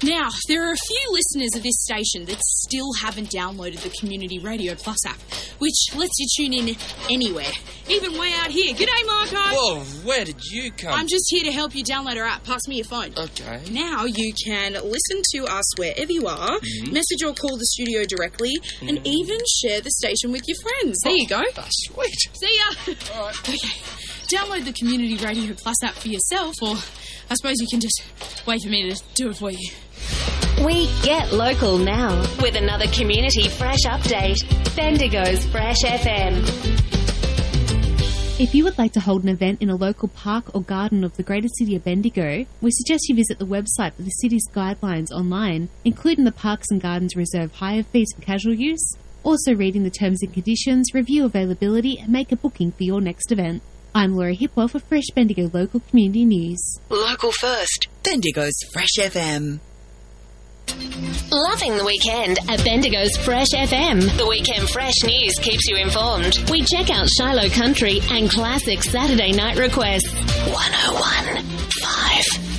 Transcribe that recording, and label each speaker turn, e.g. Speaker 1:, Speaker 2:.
Speaker 1: Now, there are a few listeners of this station that still haven't downloaded the Community Radio Plus app, which lets you tune in anywhere, even way out here. G'day, Marco.
Speaker 2: Whoa, where did you come?
Speaker 1: I'm just here to help you download our app. Pass me your phone.
Speaker 2: Okay.
Speaker 1: Now you can listen to us wherever you are, message or call the studio directly, and even share the station with your friends. There you go.
Speaker 2: That's sweet.
Speaker 1: See ya.
Speaker 2: All right.
Speaker 1: Okay. Download the Community Radio Plus app for yourself, or I suppose you can just wait for me to do it for you.
Speaker 3: We get local now with another Community Fresh update. Bendigo's Fresh FM.
Speaker 4: If you would like to hold an event in a local park or garden of the greater city of Bendigo, we suggest you visit the website for the city's guidelines online, including the Parks and Gardens Reserve hire fees for casual use. Also reading the terms and conditions, review availability and make a booking for your next event. I'm Laura Hipwell for Fresh Bendigo Local Community News.
Speaker 5: Local first. Bendigo's Fresh FM.
Speaker 3: Loving the weekend at Bendigo's Fresh FM. The Weekend Fresh News keeps you informed. We check out Shiloh Country and classic Saturday night requests. 101.5